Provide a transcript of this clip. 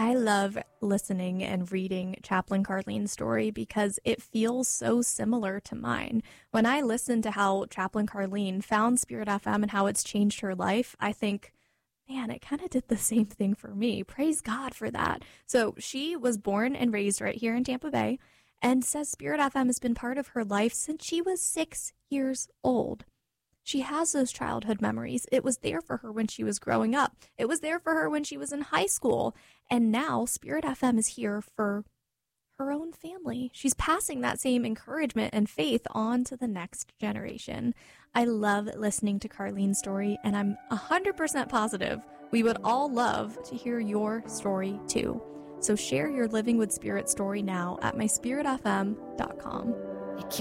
I love listening and reading Chaplain Carlene's story because it feels so similar to mine. When I listen to how Chaplain Carlene found Spirit FM and how it's changed her life, I think, man, it kind of did the same thing for me. Praise God for that. So she was born and raised right here in Tampa Bay and says Spirit FM has been part of her life since she was 6 years old. She has those childhood memories. It was there for her when she was growing up. It was there for her when she was in high school. And now Spirit FM is here for her own family. She's passing that same encouragement and faith on to the next generation. I love listening to Carlene's story, and I'm 100% positive we would all love to hear your story too. So share your Living with Spirit story now at myspiritfm.com.